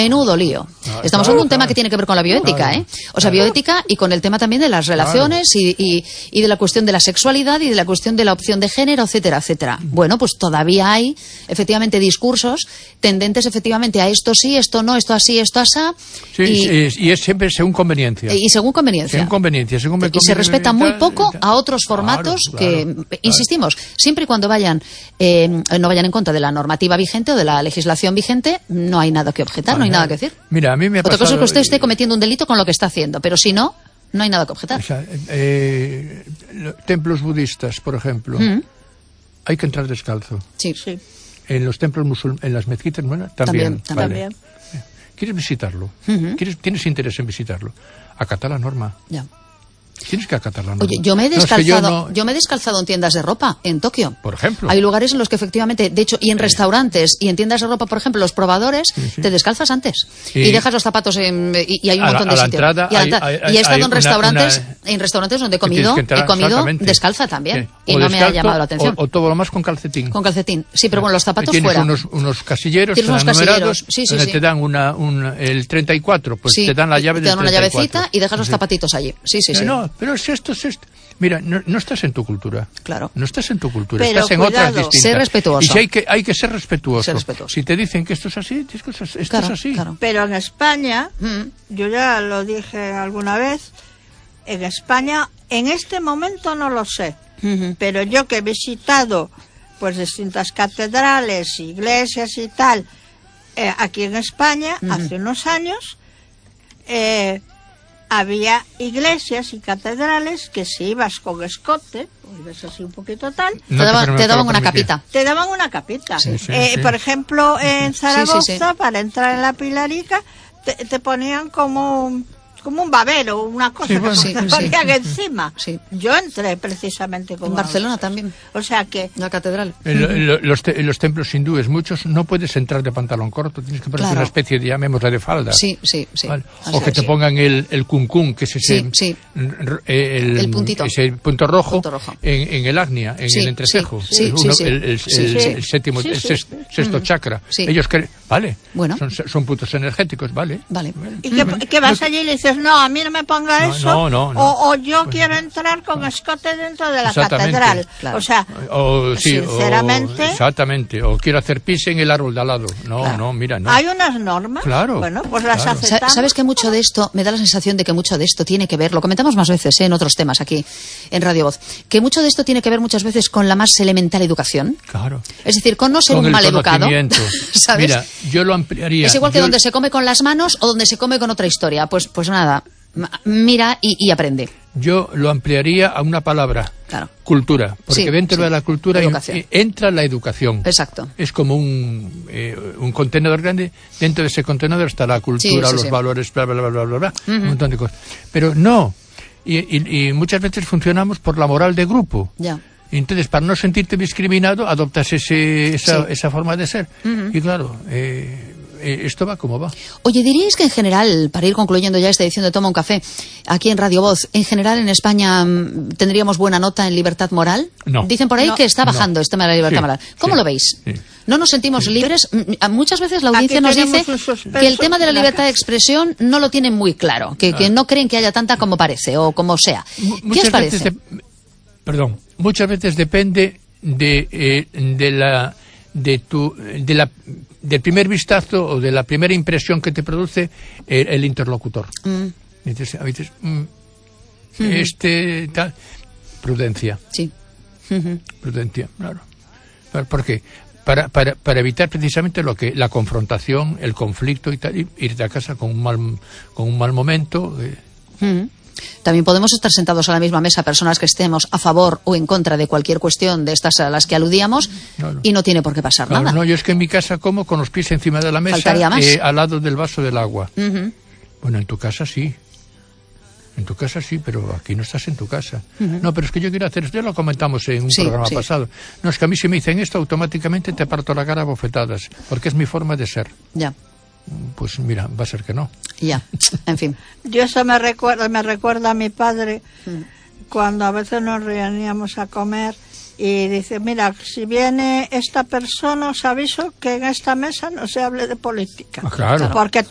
Menudo lío. Estamos hablando de un tema que tiene que ver con la bioética, ¿eh? O sea, bioética y con el tema también de las relaciones y de la cuestión de la sexualidad y de la cuestión de la opción de género, etcétera, etcétera. Bueno, pues todavía hay, efectivamente, discursos tendentes, efectivamente, a esto sí, esto no, esto así, esto asá. Sí, y es siempre según conveniencia. Y según conveniencia. Según conveniencia. Y se respeta muy poco a otros formatos que, insistimos, siempre y cuando vayan no vayan en contra de la normativa vigente o de la legislación vigente, no hay nada que objetar, no hay nada que decir. Mira, a mí me ha pasado... Otra cosa es que usted esté cometiendo un delito con lo que está haciendo, pero si no, no hay nada que objetar. O sea, templos budistas, por ejemplo, hay que entrar descalzo. Sí. En los templos musulmanes, en las mezquitas, bueno, también. Vale. ¿Quieres visitarlo? ¿Tienes interés en visitarlo? Acata la norma. Ya. Tienes que acatar la norma. Oye, yo me he descalzado en tiendas de ropa en Tokio. Por ejemplo. Hay lugares en los que efectivamente, de hecho, y en restaurantes y en tiendas de ropa, por ejemplo, los probadores, te descalzas antes y dejas los zapatos y hay un montón de sitios. Y he estado en restaurantes donde he comido descalza también y no me ha llamado la atención. O todo lo más con calcetín. Con calcetín, sí, pero bueno, los zapatos fuera. Tienes unos casilleros numerados donde te dan el 34, pues te dan la llave del 34. Te dan una llavecita y dejas los zapatitos allí. Sí. No, pero es esto. Mira, no estás en tu cultura. Claro. No estás en tu cultura, pero estás en otras distintas. Ser respetuoso. Y hay que ser respetuoso. Si te dicen que esto es así, esto es así. Claro. Pero en España, yo ya lo dije alguna vez, en España, en este momento no lo sé, pero yo que he visitado pues distintas catedrales, iglesias y tal, aquí en España, hace unos años, había iglesias y catedrales que si ibas con escote, o ibas así un poquito tal... Te daban una capita. Te daban una capita. Sí. Por ejemplo, en Zaragoza, para entrar en la Pilarica, te ponían como un babero, una cosa que te ponían encima. Sí. Yo entré precisamente con... En Barcelona también. O sea que... La catedral. En los templos hindúes, muchos, no puedes entrar de pantalón corto, tienes que ponerte una especie de, llamémosla, de falda. Sí. ¿Vale? O que te pongan el kunkun, que es ese... El puntito. Ese punto rojo. En el agnia, en el entrecejo. El séptimo, el sexto chakra. Ellos creen... Vale. Bueno. Son puntos energéticos, vale. ¿Y qué vas allí y le dices, no, a mí no me ponga eso? No. O yo quiero entrar con escote dentro de la catedral. Claro. O sea, sinceramente... Exactamente. O quiero hacer pis en el árbol de al lado. No, mira, no. Hay unas normas. Claro. Bueno, pues las aceptamos. ¿Sabes que mucho de esto, me da la sensación de que mucho de esto tiene que ver, lo comentamos más veces en otros temas aquí en Radio Voz, que mucho de esto tiene que ver muchas veces con la más elemental educación? Claro. Es decir, con no ser un mal educado. ¿Sabes? Mira, yo lo ampliaría. Es igual que donde se come con las manos o donde se come con otra historia. Pues nada, mira y aprende. Yo lo ampliaría a una palabra. Claro. Cultura. Porque dentro de la cultura entra la educación. Exacto. Es como un contenedor grande. Dentro de ese contenedor está la cultura, los valores, bla, bla, bla, bla, bla, un montón de cosas. Pero no. Y muchas veces funcionamos por la moral de grupo. Ya. Entonces, para no sentirte discriminado, adoptas esa forma de ser. Y claro, esto va como va. Oye, ¿diríais que en general, para ir concluyendo ya esta edición de Toma un Café, aquí en Radio Voz, en general en España tendríamos buena nota en libertad moral? No. Dicen por ahí que está bajando el tema de la libertad moral. ¿Cómo lo veis? Sí. ¿No nos sentimos libres? Muchas veces la audiencia nos dice que el tema de la libertad de expresión no lo tienen muy claro, que no creen que haya tanta como parece o como sea. ¿Qué os parece? Muchas veces depende del primer vistazo o de la primera impresión que te produce el interlocutor. Entonces, a veces, tal, prudencia. Sí. Prudencia, claro. ¿Por qué? Para evitar precisamente la confrontación, el conflicto y tal, irte a casa con un mal momento. También podemos estar sentados a la misma mesa personas que estemos a favor o en contra de cualquier cuestión de estas a las que aludíamos y no tiene por qué pasar nada. No, yo es que en mi casa como con los pies encima de la mesa al lado del vaso del agua. Bueno, en tu casa sí. En tu casa sí, pero aquí no estás en tu casa. No, pero es que yo quiero hacer esto, ya lo comentamos en un programa pasado. No, es que a mí si me dicen esto, automáticamente te parto la cara a bofetadas, porque es mi forma de ser. Ya. Pues mira, va a ser que no. Ya, en fin. Yo eso me recuerda a mi padre, cuando a veces nos reuníamos a comer y dice, mira, si viene esta persona os aviso que en esta mesa no se hable de política. Claro. Porque